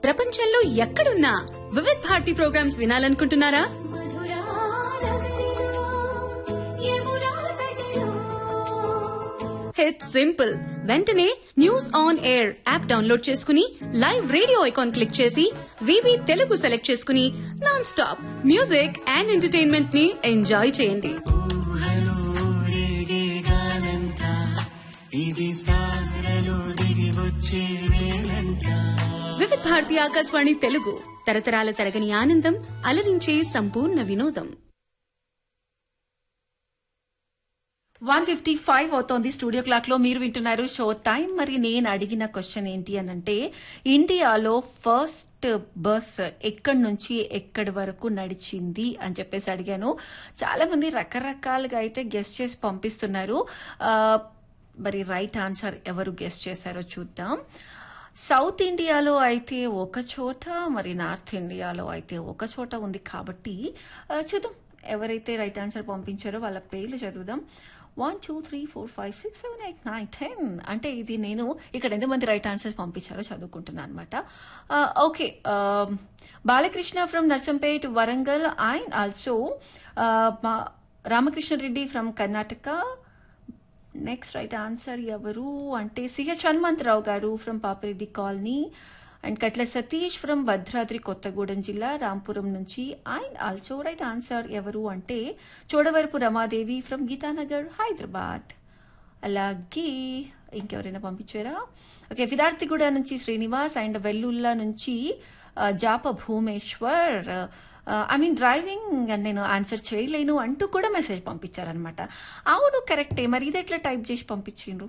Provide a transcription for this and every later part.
ప్రపంచంలో ఎక్కడున్నా Vividh Bharati programmes వినాలనుకుంటున్నారా? It's simple. వెంటనే news on air app download చేసుకుని లైవ్ రేడియో ఐకాన్ క్లిక్ చేసి వివి తెలుగు సెలెక్ట్ చేసుకుని non stop music and entertainment ని ఎంజాయ్ చేయండి. వివిధ్ భారతి ఆకాశవాణి తెలుగు, తరతరాల తరగని ఆనందం, అలరించే సంపూర్ణ వినోదం. 1:55 అవుతోంది స్టూడియో క్లాక్ లో. మీరు వింటున్నారు షో టైం. మరి నేను అడిగిన క్వశ్చన్ ఏంటి అనంటే, ఇండియాలో ఫస్ట్ బస్ ఎక్కడి నుంచి ఎక్కడి వరకు నడిచింది అని చెప్పేసి అడిగాను. చాలా మంది రకరకాలుగా అయితే గెస్ట్ చేసి పంపిస్తున్నారు. మరి రైట్ ఆన్సర్ ఎవరు గెస్ట్ చేశారో చూద్దాం. సౌత్ ఇండియాలో అయితే ఒక చోట, మరి నార్త్ ఇండియాలో అయితే ఒక చోట ఉంది. కాబట్టి చూద్దాం ఎవరైతే రైట్ ఆన్సర్ పంపించారో వాళ్ళ పేర్లు చదువుదాం. 1 2 3 4 5 6 7 8 9 10 అంటే ఇది నేను ఇక్కడ ఎంతమంది రైట్ ఆన్సర్స్ పంపించారో చదువుకుంటున్నాను అనమాట. Okay, Balakrishna from Narsampet Warangal and also Ramakrishna Reddy from Karnataka. Next right answer ఎవరు అంటే సిహెచ్ హనుమంతరావు గారు from Papireddy colony and Katla Satish from Bhadradri Kothagudem జిల్లా రాంపురం నుంచి. అండ్ ఆల్సో రైట్ ఆన్సర్ ఎవరు అంటే చోడవరపు రమాదేవి ఫ్రమ్ గీతానగర్ హైదరాబాద్. అలాగే ఇంకెవరైనా పంపించారా? ఓకే, విరార్తిగూడ నుంచి శ్రీనివాస్ అండ్ వెల్లుల్లా నుంచి జాప భూమేశ్వర్. డ్రైవింగ్ నేను ఆన్సర్ చేయలేను అంటూ కూడా మెసేజ్ పంపించారనమాట. అవును, కరెక్టే. మరి ఇది ఎట్లా టైప్ చేసి పంపించిండ్రు?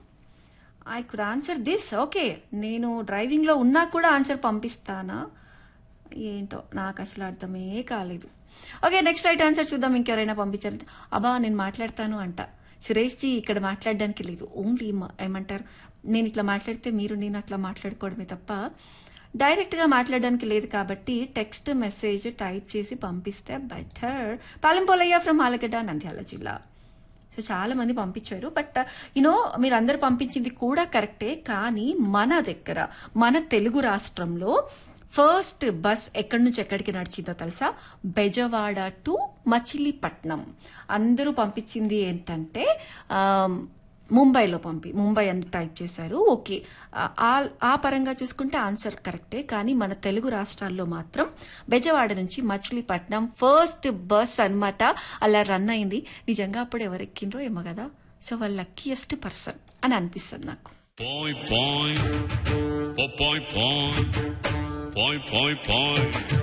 I could answer this. Okay, నేను డ్రైవింగ్ లో ఉన్నా కూడా ఆన్సర్ పంపిస్తానా ఏంటో నాకు అసలు అర్థమే కాలేదు. ఓకే, నెక్స్ట్ రైట్ ఆన్సర్ చూద్దాం. ఇంకెవరైనా పంపించారు? అబ్బా నేను మాట్లాడతాను అంట. సురేష్ జీ ఇక్కడ మాట్లాడడానికి లేదు, ఓన్లీ ఏమంటారు, నేను ఇట్లా మాట్లాడితే మీరు నేను అట్లా మాట్లాడుకోవడమే తప్ప డైరెక్ట్ గా మాట్లాడడానికి లేదు. కాబట్టి టెక్స్ట్ మెసేజ్ టైప్ చేసి పంపిస్తే బెటర్. పాలెంపోలయ్య ఫ్రమ్ ఆలగడ్డ నంద్యాల జిల్లా. సో చాలా మంది పంపించారు. బట్ మీరు అందరు పంపించింది కూడా కరెక్టే. కానీ మన దగ్గర మన తెలుగు రాష్ట్రంలో ఫస్ట్ బస్ ఎక్కడి నుంచి ఎక్కడికి నడిచిందో తెలుసా? బెజవాడ టు మచిలీపట్నం. అందరూ పంపించింది ఏంటంటే ముంబైలో ముంబై అని టైప్ చేశారు. ఓకే, ఆ పరంగా చూసుకుంటే ఆన్సర్ కరెక్టే. కానీ మన తెలుగు రాష్ట్రాల్లో మాత్రం బెజవాడ నుంచి మచిలీపట్నం ఫస్ట్ బస్ అన్నమాట అలా రన్ అయింది. నిజంగా అప్పుడు ఎవరు ఎక్కిండ్రో ఏమో కదా. సో వాళ్ళ లక్కీయెస్ట్ పర్సన్ అని అనిపిస్తుంది నాకు.